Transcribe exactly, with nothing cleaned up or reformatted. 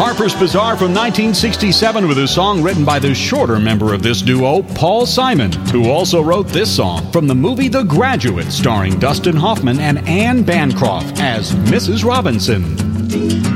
Harper's Bazaar from nineteen sixty-seven with a song written by the shorter member of this duo, Paul Simon, who also wrote this song from the movie The Graduate, starring Dustin Hoffman and Anne Bancroft as Missus Robinson.